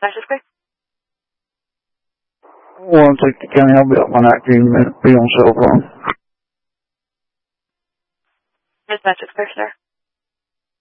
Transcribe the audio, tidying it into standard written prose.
Dispatcher Square? One take the county, I'll be up my 19 minutes, be on cell phone. Dispatcher Square, sir.